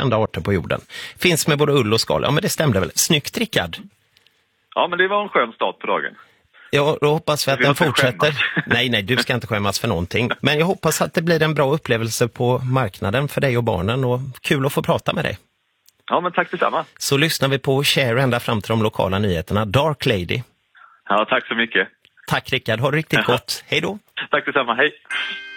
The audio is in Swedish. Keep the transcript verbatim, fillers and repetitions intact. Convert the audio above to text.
kända arter på jorden. Finns med både ull och skal. Ja, men det stämde väl. Snyggt, Rickard. Ja, men det var en skön start på dagen. Ja, då hoppas vi att den fortsätter. Skämmas. Nej, nej, du ska inte skämmas för någonting. Men jag hoppas att det blir en bra upplevelse på marknaden för dig och barnen. Och kul att få prata med dig. Ja, men tack detsamma. Så lyssnar vi på Cher ända fram till de lokala nyheterna. Dark Lady. Ja, tack så mycket. Tack Rickard, ha det riktigt gott. Hej då. Tack detsamma, hej.